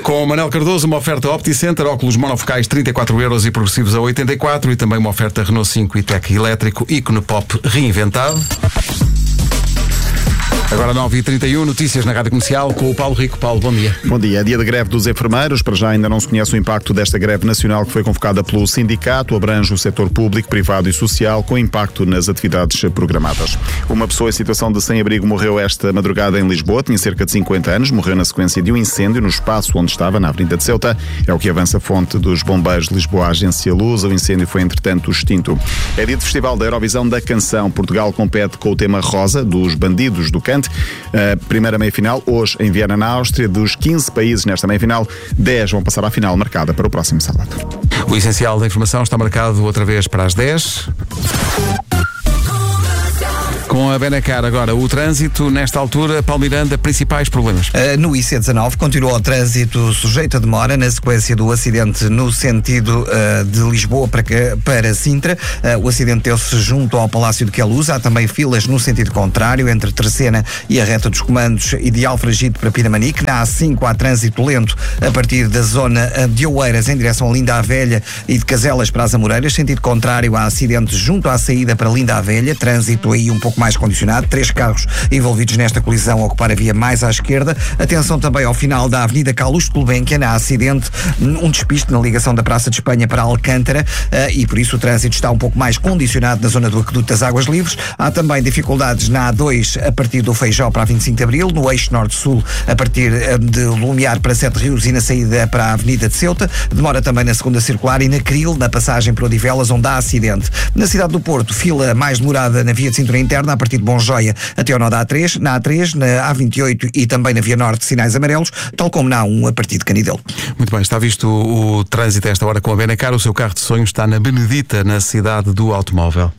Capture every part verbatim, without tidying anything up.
Com o Manel Cardoso, uma oferta OptiCenter, óculos monofocais trinta e quatro euros e progressivos a oitenta e quatro, e também uma oferta Renault cinco e Tech elétrico Econopop reinventado. Agora nove e trinta e um, notícias na Rádio Comercial com o Paulo Rico. Paulo, bom dia. Bom dia. É dia da greve dos enfermeiros. Para já ainda não se conhece o impacto desta greve nacional que foi convocada pelo sindicato. Abrange o setor público, privado e social, com impacto nas atividades programadas. Uma pessoa em situação de sem-abrigo morreu esta madrugada em Lisboa. Tinha cerca de cinquenta anos. Morreu na sequência de um incêndio no espaço onde estava, na Avenida de Ceuta. É o que avança a fonte dos bombeiros de Lisboa, a Agência Luz. O incêndio foi, entretanto, extinto. É dia do Festival da Eurovisão da Canção. Portugal compete com o tema Rosa, dos Bandidos do Cante. A primeira meia-final, hoje em Viena, na Áustria. Dos quinze países nesta meia-final, dez vão passar à final, marcada para o próximo sábado. O essencial da informação está marcado outra vez para as dez. Com a Benacar agora, o trânsito, nesta altura, Paulo Miranda, principais problemas. Uh, no I C dezanove continua o trânsito sujeito a demora na sequência do acidente no sentido uh, de Lisboa para, para Sintra. Uh, o acidente deu-se junto ao Palácio de Queluz. Há também filas no sentido contrário, entre Terceira e a reta dos comandos e de Alfragide para Pinamanique. Na A cinco há trânsito lento a partir da zona de Oeiras em direção a Linda a Velha e de Caselas para as Amoreiras. Sentido contrário, há acidente junto à saída para Linda a Velha. Trânsito aí um pouco mais condicionado, três carros envolvidos nesta colisão a ocupar a via mais à esquerda. Atenção também ao final da Avenida Carlos de Gulbenkian, há acidente, um despiste na ligação da Praça de Espanha para Alcântara uh, e por isso o trânsito está um pouco mais condicionado na zona do Aqueduto das Águas Livres. Há também dificuldades na A dois a partir do Feijó para a vinte e cinco de Abril, no eixo norte-sul a partir uh, de Lumiar para Sete Rios e na saída para a Avenida de Ceuta. Demora também na segunda circular e na Cril, na passagem para Odivelas, onde há acidente. Na cidade do Porto, fila mais demorada na via de cintura interna a partir de Bonjoia até ao nó da A três, na A três, na A vinte e oito e também na Via Norte, sinais amarelos, tal como na A um a partir de Canidelo. Muito bem, está visto o, o trânsito a esta hora com a Benacar. O seu carro de sonho está na Benedita, na cidade do automóvel.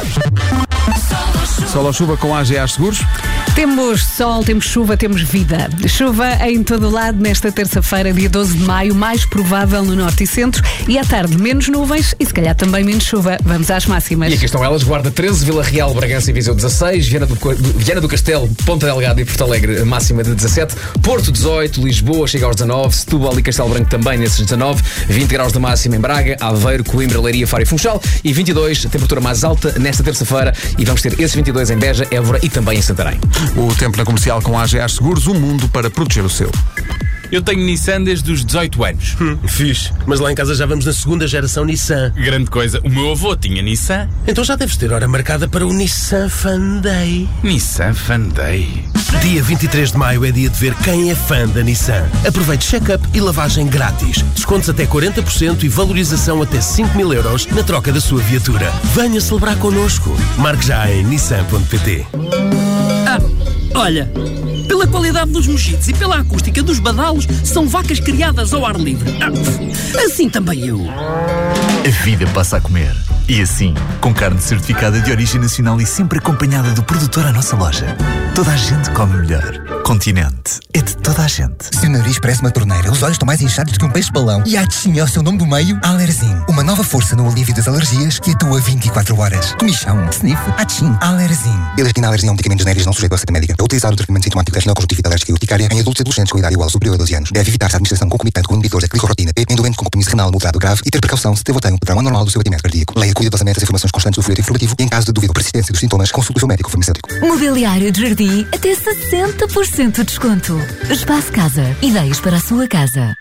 Sol ou chuva com A G A Seguros? Temos sol, temos chuva, temos vida. Chuva em todo o lado nesta terça-feira, dia doze de maio, mais provável no norte e centro, e à tarde menos nuvens e se calhar também menos chuva. Vamos às máximas. E aqui estão elas: Guarda treze, Vila Real, Bragança e Viseu dezasseis, Viana do, Viana do Castelo, Ponta Delgada e Porto Alegre máxima de dezassete, Porto dezoito, Lisboa chega aos dezanove, Setúbal e Castelo Branco também nesses dezanove, vinte graus de máxima em Braga, Aveiro, Coimbra, Leiria, Faro e Funchal e vinte e dois, temperatura mais alta nesta terça-feira, e vamos ter esses vinte e dois em Beja, Évora e também em Santarém. O tempo na Comercial com A G A Seguros, um mundo para proteger o seu. Eu tenho Nissan desde os dezoito anos. Hum, fixe. Mas lá em casa já vamos na segunda geração Nissan. Grande coisa. O meu avô tinha Nissan. Então já deves ter hora marcada para o Nissan Fan Day. Nissan Fan Day. Dia vinte e três de maio é dia de ver quem é fã da Nissan. Aproveite check-up e lavagem grátis. Descontos até quarenta por cento e valorização até cinco mil euros na troca da sua viatura. Venha celebrar connosco. Marque já em nissan ponto pt. Ah, olha, pela qualidade dos mojitos e pela acústica dos badalos, são vacas criadas ao ar livre. Ah, assim também eu. A vida passa a comer. E assim, com carne certificada de origem nacional e sempre acompanhada do produtor à nossa loja. Toda a gente come melhor. Continente é de toda a gente. Seu nariz parece uma torneira, os olhos estão mais inchados do que um peixe-balão. E a Atchim é o seu nome do meio, Alersin. Uma nova força no alívio das alergias que atua vinte e quatro horas. Comichão, sniff, Atchim, Alersin. Elergina alergia é um medicamento genérico não sujeito à receita médica. É utilizado o tratamento sintomático da retinal-conjuntivite alérgica e urticária em adultos e adolescentes com idade igual ou superior a doze anos. Deve evitar-se a administração concomitante com inibidores da glicorrotina P em doentes com compromisso renal moderado grave e ter precaução se teve ou tem um padrão anormal do seu batimento cardíaco. Leia cuidadosamente as informações constantes do folheto informativo e, em caso de dúvida ou persistência dos sintomas, consulte o seu médico farmacêutico. Mobiliário de jardim até sessenta por cento de desconto. Espaço Casa. Ideias para a sua casa.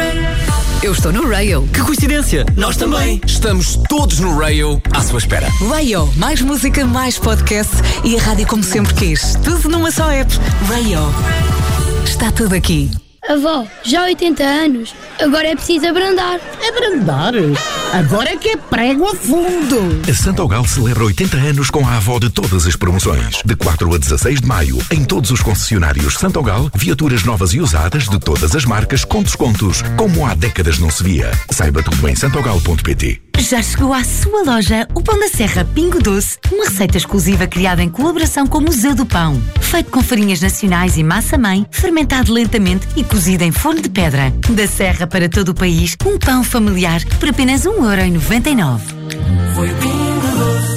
Eu estou no Rail. Que coincidência! Nós também! Estamos todos no Rail à sua espera. Rail, mais música, mais podcast e a rádio como sempre quis. Tudo numa só app. Rail. Está tudo aqui. Avó, já há oitenta anos, agora é preciso abrandar. Abrandar? Agora é que é prego a fundo. A Santogal celebra oitenta anos com a avó de todas as promoções. De quatro a dezasseis de maio, em todos os concessionários Santogal, viaturas novas e usadas de todas as marcas com descontos, como há décadas não se via. Saiba tudo em santogal ponto pt. Já chegou à sua loja o Pão da Serra Pingo Doce, uma receita exclusiva criada em colaboração com o Museu do Pão. Feito com farinhas nacionais e massa-mãe, fermentado lentamente e cozido em forno de pedra. Da Serra para todo o país, um pão familiar por apenas um euro e noventa e nove. Foi Pingo Doce.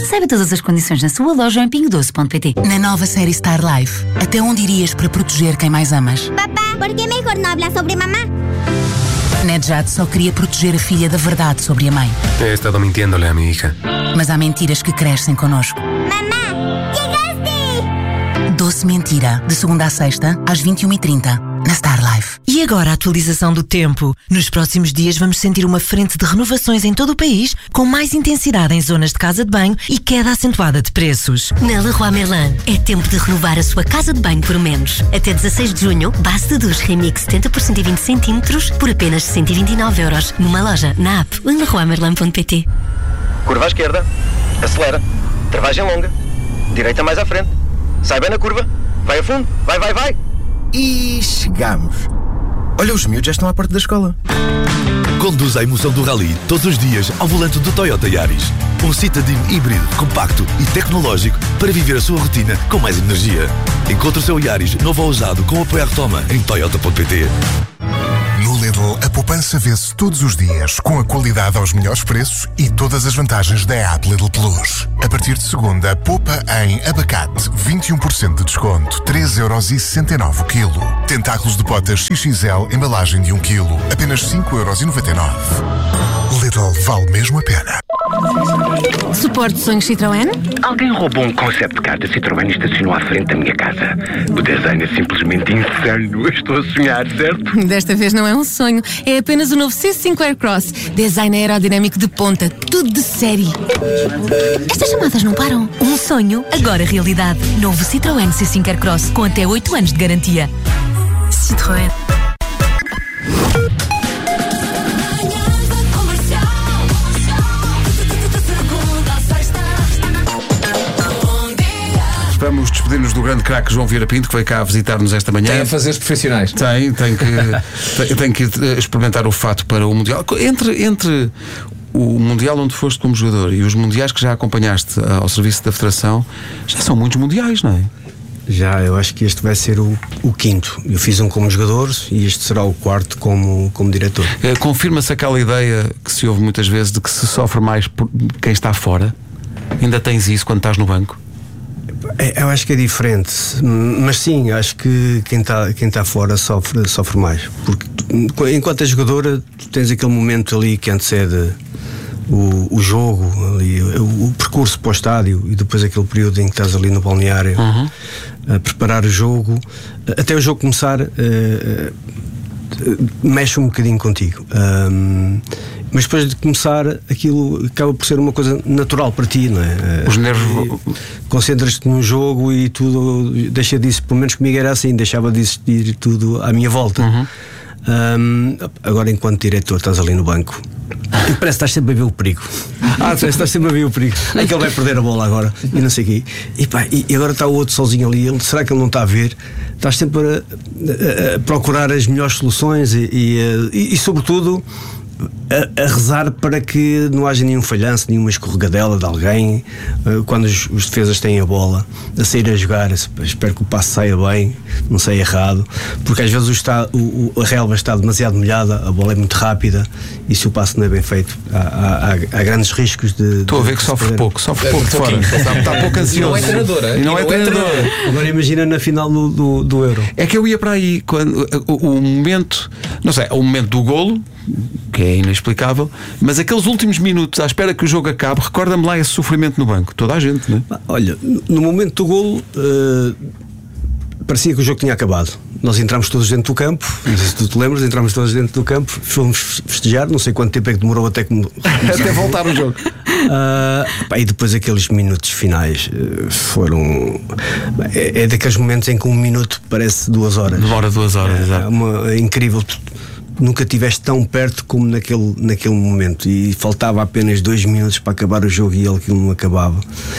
Saiba todas as condições na sua loja ou em pingo doce ponto pt. Na nova série Star Life, até onde irias para proteger quem mais amas? Papá, ¿por qué mejor no hablas sobre mamá? Nedjad só queria proteger a filha da verdade sobre a mãe. He estado mintiéndole a mi hija. Mas há mentiras que crescem connosco. Mamá, chegaste! Doce Mentira, de segunda a sexta, às vinte e uma e trinta, na Star Life. E agora a atualização do tempo. Nos próximos dias vamos sentir uma frente de renovações em todo o país, com mais intensidade em zonas de casa de banho e queda acentuada de preços. Na Leroy Merlin, é tempo de renovar a sua casa de banho por menos. Até dezasseis de junho, base de duche Remix setenta por cento e vinte centímetros por apenas cento e vinte e nove euros. Numa loja, na app ou em leroy merlin ponto pt. Curva à esquerda, acelera, travagem longa, direita mais à frente, sai bem na curva, vai a fundo, vai, vai, vai. E chegamos. Olha, os miúdos já estão à porta da escola. Conduz a emoção do rally todos os dias ao volante do Toyota Yaris. Um Citadine híbrido, compacto e tecnológico para viver a sua rotina com mais energia. Encontre o seu Yaris novo ou usado com apoio à retoma em toyota ponto pt. No Lidl, a poupança vê-se todos os dias, com a qualidade aos melhores preços e todas as vantagens da app Lidl Plus. A partir de segunda, poupa em abacate, vinte e um por cento de desconto, três euros e sessenta e nove o quilo. Tentáculos de potas X X L, embalagem de um quilo, apenas cinco euros e noventa e nove. Lidl, vale mesmo a pena. Suporte sonhos Citroën? Alguém roubou um concept car da Citroën e estacionou à frente da minha casa. O design é simplesmente insano. Eu estou a sonhar, certo? Desta vez não é um sonho, é apenas o novo C cinco Aircross. Design aerodinâmico de ponta, tudo de série. Estas chamadas não param. Um sonho, agora realidade. Novo Citroën C cinco Aircross, com até oito anos de garantia. Citroën. Vamos despedir-nos do grande craque João Vieira Pinto, que veio cá visitar-nos esta manhã. Tem a fazer os profissionais. Tem, tem que, tem, tem que experimentar o fato para o Mundial. Entre, entre o Mundial onde foste como jogador e os Mundiais que já acompanhaste ao serviço da Federação, já são muitos Mundiais, não é? Já, eu acho que este vai ser o, o quinto. Eu fiz um como jogador e este será o quarto como, como diretor. É, confirma-se aquela ideia que se ouve muitas vezes de que se sofre mais por quem está fora? Ainda tens isso quando estás no banco? Eu acho que é diferente, mas sim, acho que quem está quem tá fora sofre, sofre mais. Porque tu, enquanto é jogadora, tu tens aquele momento ali que antecede o, o jogo, ali, o, o percurso para o estádio e depois aquele período em que estás ali no balneário uhum. a preparar o jogo, até o jogo começar, uh, uh, mexe um bocadinho contigo. Um, Mas depois de começar, aquilo acaba por ser uma coisa natural para ti, não é? Os nervos. Concentras-te num jogo e tudo deixa de existir. Pelo menos comigo era assim, deixava de existir tudo à minha volta. Uhum. Um, agora, enquanto diretor, estás ali no banco e parece que estás sempre a ver o perigo. Ah, parece que estás sempre a ver o perigo. É que ele vai perder a bola agora e não sei o quê. E, pá, e agora está o outro sozinho ali. Ele, será que ele não está a ver? Estás sempre a, a, a procurar as melhores soluções e, e, e, e sobretudo. A, a rezar para que não haja nenhum falhanço, nenhuma escorregadela de alguém uh, quando os, os defesas têm a bola a sair a jogar. Espero que o passe saia bem, não saia errado, porque às vezes o está, o, o, a relva está demasiado molhada, a bola é muito rápida e se o passe não é bem feito há, há, há grandes riscos de. Estou a ver que sofre pouco, sofre pouco de fora, está, está pouco ansioso. Não é treinador, e não é treinador. Agora imagina na final do, do, do Euro. É que eu ia para aí quando o, o momento, não sei, o momento do golo, que é inexplicável, mas aqueles últimos minutos à espera que o jogo acabe, recorda-me lá esse sofrimento no banco, toda a gente, não é? Olha, no momento do golo uh, parecia que o jogo tinha acabado. Nós entramos todos dentro do campo, não sei se tu te lembras, entramos todos dentro do campo, fomos festejar, não sei quanto tempo é que demorou até que até voltar o jogo. Uh, pá, e depois aqueles minutos finais uh, foram é, é daqueles momentos em que um minuto parece duas horas. Demora duas horas, é, exato. É, uma, é incrível. Nunca estiveste tão perto como naquele, naquele momento e faltava apenas dois minutos para acabar o jogo e ele aquilo não acabava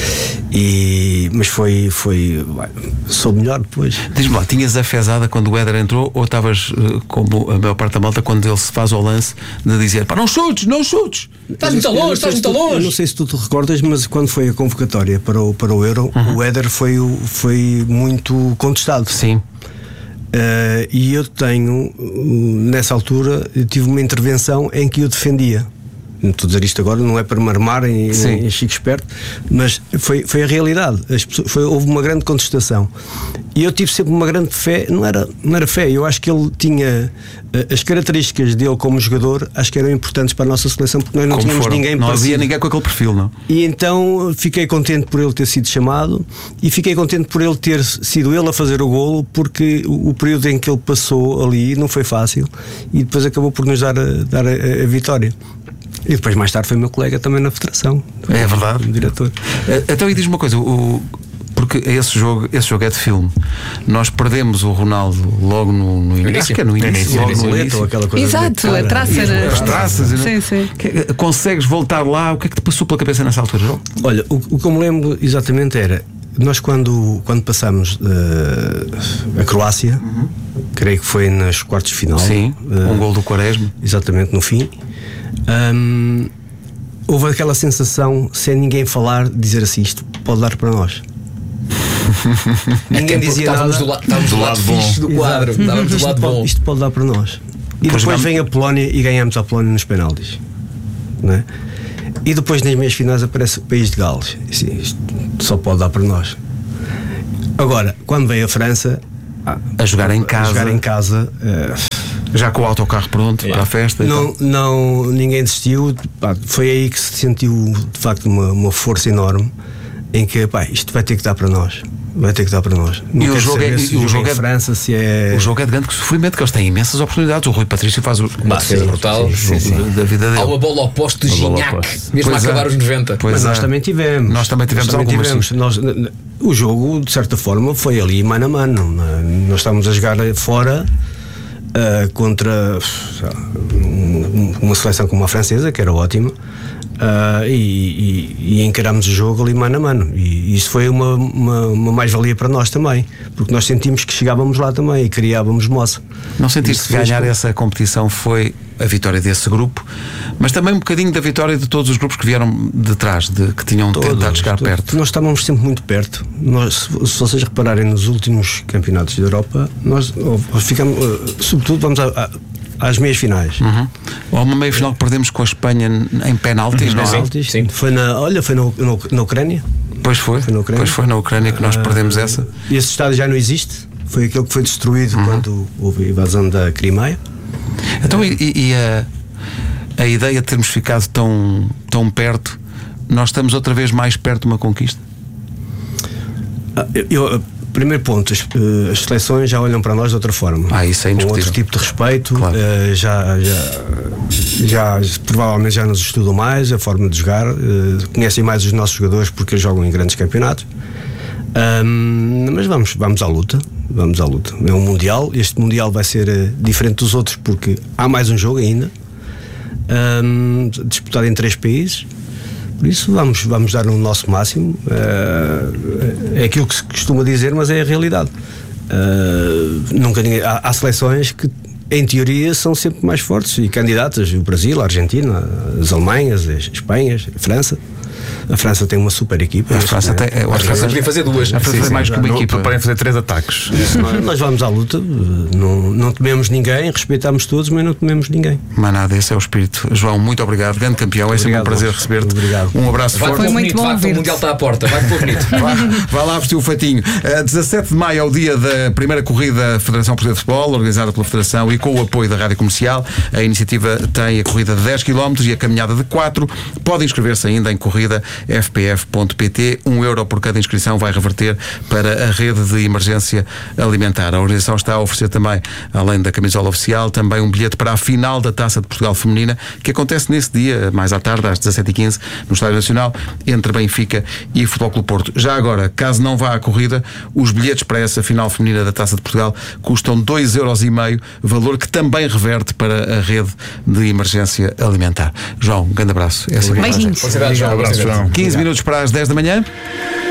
e, mas foi, foi sou melhor depois. Diz-me lá, tinhas a fezada quando o Éder entrou ou estavas como a maior parte da malta quando ele se faz ao lance de dizer pá, não chutes, não chutes, estás muito longe, estás muito longe. Eu não sei se tu te recordas, mas quando foi a convocatória para o, para o Euro, uhum. o Éder foi, foi muito contestado. Sim. Uh, e eu tenho, uh, nessa altura, eu tive uma intervenção em que eu defendia. estou a dizer isto agora, não é para me armar em, em Chico Esperto, mas foi, foi a realidade. As pessoas, foi, houve uma grande contestação. E eu tive sempre uma grande fé, não era, não era fé, eu acho que ele tinha as características dele como jogador, acho que eram importantes para a nossa seleção, porque nós não como tínhamos foram? ninguém Não parecido. havia ninguém com aquele perfil, não? E então fiquei contente por ele ter sido chamado e fiquei contente por ele ter sido ele a fazer o golo, porque o, o período em que ele passou ali não foi fácil e depois acabou por nos dar a, dar a, a vitória. E depois mais tarde foi meu colega também na federação. É verdade. O diretor. Então, e diz-me uma coisa, o, porque esse jogo, esse jogo é de filme. Nós perdemos o Ronaldo logo no, no início. Acho que é no início, início logo no início. Ou aquela coisa. Exato, a traça. As traças. Sim, sim. Consegues voltar lá? O que é que te passou pela cabeça nessa altura, João? Olha, o, o que eu me lembro exatamente era, nós quando, quando passámos uh, a Croácia, uhum. creio que foi nas quartos de final. Sim, uh, um gol do Quaresma. Exatamente, no fim. Um, houve aquela sensação, sem ninguém falar, de dizer assim, isto pode dar para nós. Ninguém dizia estávamos nada. Do la, estávamos do, do lado fixe do quadro. Exato. Estávamos do isto lado pode, bom. Isto pode dar para nós. E pois depois vamos... vem a Polónia e ganhamos a Polónia nos penaltis, não é? E depois nas meias finais aparece o país de Gales. Assim, isto só pode dar para nós. Agora, quando veio a França a jogar em casa, a jogar em casa uh, já com o autocarro pronto é. para a festa, não, não, ninguém desistiu. Pá, foi aí que se sentiu de facto uma, uma força enorme em que pá, isto vai ter que dar para nós. Vai ter que dar para nós. Não e o jogo, é, se o jogo é de França, se é. O jogo é de grande sofrimento, que eles têm imensas oportunidades. O Rui Patrício faz o, uma defesa brutal sim, sim, sim. da vida dele. Há uma bola oposta de Gignac, mesmo pois a acabar é. os noventa. Pois Mas é. nós também tivemos. Nós também tivemos nós também algumas. Tivemos. Nós, o jogo, de certa forma, foi ali mano a mano. Nós estávamos a jogar fora uh, contra uh, uma seleção como a francesa, que era ótima. Uh, e, e, e encarámos o jogo ali mano a mano, e isso foi uma, uma, uma mais-valia para nós também, porque nós sentimos que chegávamos lá também e criávamos moça. Não sentiste que ganhar com... essa competição foi a vitória desse grupo, mas também um bocadinho da vitória de todos os grupos que vieram de trás, de, que tinham todos, tentado chegar todos. perto? Nós estávamos sempre muito perto. Nós, se, se vocês repararem nos últimos campeonatos da Europa, nós ficamos, sobretudo vamos a, a às meias finais. Uhum. Há uma meia final que perdemos com a Espanha em penaltis, uhum. não é? Penaltis, sim. Foi na, olha, foi no, no, na Ucrânia. Pois foi. Foi na Ucrânia. Pois foi na Ucrânia que nós perdemos uh, essa. E esse estádio já não existe. Foi aquele que foi destruído uhum. quando houve a invasão da Crimeia. Então, e, e a, a ideia de termos ficado tão, tão perto, nós estamos outra vez mais perto de uma conquista? Uh, eu, eu Primeiro ponto, as, as seleções já olham para nós de outra forma. Ah, isso é indiscutível. Com outro tipo de respeito, claro. uh, já, já, já provavelmente já nos estudam mais a forma de jogar, uh, conhecem mais os nossos jogadores porque jogam em grandes campeonatos. Um, mas vamos, vamos à luta. Vamos à luta. É um Mundial. Este Mundial vai ser uh, diferente dos outros porque há mais um jogo ainda, um, disputado em três países. Por isso vamos, vamos dar o nosso máximo. Uh, é aquilo que se costuma dizer, mas é a realidade. Uh, nunca ninguém, há, há seleções que em teoria são sempre mais fortes e candidatas, o Brasil, a Argentina, as Alemanhas, as Espanhas, a França. A França tem uma super equipa. A França né? tem, eu acho a França podia fazer duas. A França tem mais que uma não, equipa. Podem fazer três ataques. nós, nós vamos à luta, não, não tememos ninguém, respeitamos todos, mas não tememos ninguém. Mas nada, esse é o espírito. João, muito obrigado, grande campeão, é sempre um prazer receber-te. Um abraço vai forte. Foi muito bom. O Mundial está à porta, vai pôr bonito. Vai, vai lá vestir o fatinho. Uh, dezassete de maio é o dia da primeira corrida da Federação Portuguesa de Futebol, organizada pela Federação e com o apoio da Rádio Comercial. A iniciativa tem a corrida de dez quilómetros e a caminhada de quatro. Pode inscrever-se ainda em corrida f p f ponto p t. Um euro por cada inscrição vai reverter para a rede de emergência alimentar. A organização está a oferecer também, além da camisola oficial, também um bilhete para a final da Taça de Portugal Feminina, que acontece nesse dia, mais à tarde, às dezassete e quinze, no Estádio Nacional, entre Benfica e Futebol Clube Porto. Já agora, caso não vá à corrida, os bilhetes para essa final feminina da Taça de Portugal custam dois euros e meio, valor que também reverte para a rede de emergência alimentar. João, um grande abraço. Beijinhos. Um abraço, João. quinze minutos para as dez da manhã.